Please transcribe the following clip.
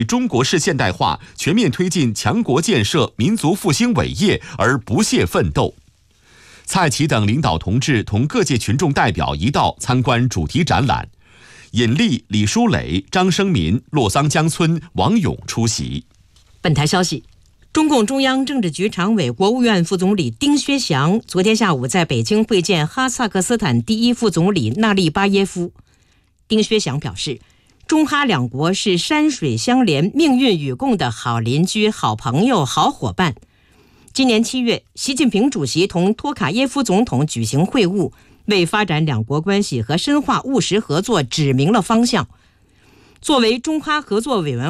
中国式现代化全面推进强国建设民族复兴伟业而不懈奋斗。蔡奇等领导同志同各界群众代表一道参观主题展览，尹力、李书磊、张生民、洛桑江村、王勇出席。 本台消息，中共中央政治局常委、国务院副总理丁薛祥昨天下午在北京会见哈萨克斯坦第一副总理纳利巴耶夫。丁薛祥表示，中哈两国是山水相连、命运与共的好邻居、好朋友、好伙伴。今年7月，习近平主席同托卡耶夫总统举行会晤，为发展两国关系和深化务实合作指明了方向。作为中哈合作委员